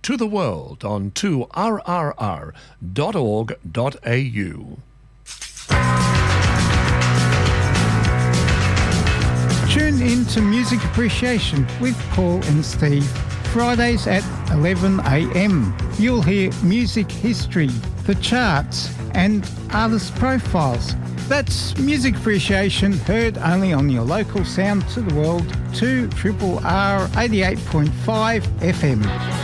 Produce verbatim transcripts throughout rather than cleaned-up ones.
to the world on two R R R dot org dot A U. Tune in to Music Appreciation with Paul and Steve. Fridays at eleven a m. You'll hear music history, the charts and artist profiles. That's Music Appreciation, heard only on your local Sound to the World, two R R R eighty-eight point five F M.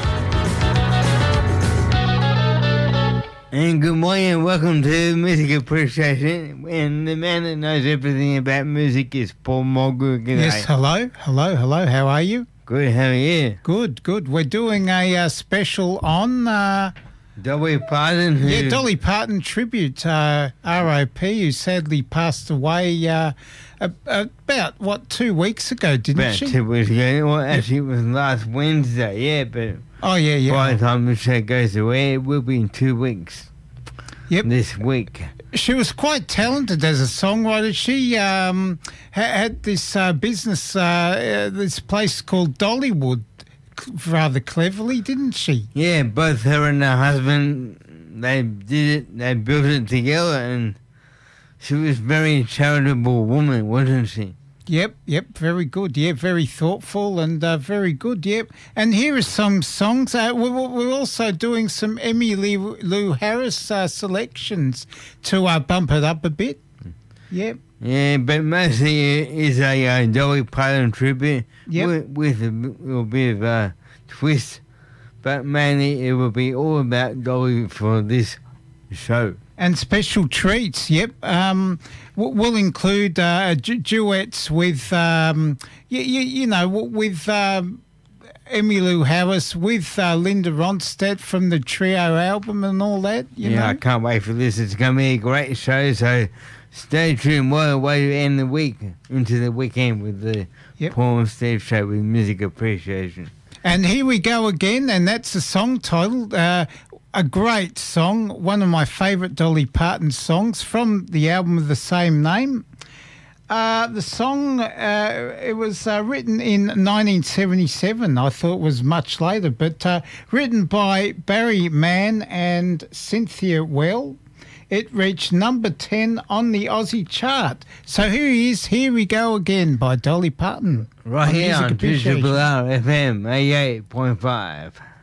And good morning and welcome to Music Appreciation. And the man that knows everything about music is Paul Mulgrew. G'day. Yes, hello, hello, hello. How are you? Good, how are you? Good, good. We're doing a uh, special on... Uh, Dolly Parton. Who, yeah, Dolly Parton tribute, uh, R I P, who sadly passed away uh, a, about, what, two weeks ago, didn't about she? About two weeks ago. Well, actually, it was last Wednesday, yeah, but... Oh, yeah, yeah. By the time the show goes away, it will be in two weeks. Yep. This week. She was quite talented as a songwriter. She um, ha- had this uh, business, uh, uh, this place called Dollywood, rather cleverly, didn't she? Yeah, both her and her husband, they did it, they built it together, and she was a very charitable woman, wasn't she? Yep, yep, very good. Yeah, very thoughtful and uh, very good, yep. And here are some songs. Uh, we're, we're also doing some Emmylou Lou Harris uh, selections to uh, bump it up a bit. Yep. Yeah, but mostly it is a uh, Dolly Parton tribute yep. with, with a little bit of a twist, but mainly it will be all about Dolly for this show. And special treats, yep. Um, we'll include uh, du- duets with, um, you, you, you know, with um, Emmylou Harris, with uh, Linda Ronstadt from the Trio album and all that, you yeah, know. I can't wait for this. It's going to be a great show, so stay tuned. What a way to end the week, into the weekend with the yep. Paul and Steve show with Music Appreciation. And here we go again, and that's the song title, uh, a great song, one of my favourite Dolly Parton songs from the album of the same name. Uh, the song, uh, it was uh, written in nineteen seventy-seven. I thought it was much later, but uh, written by Barry Mann and Cynthia Well. It reached number ten on the Aussie chart. So here he is, Here We Go Again by Dolly Parton. Right here on two R R R F M eighty-eight point five.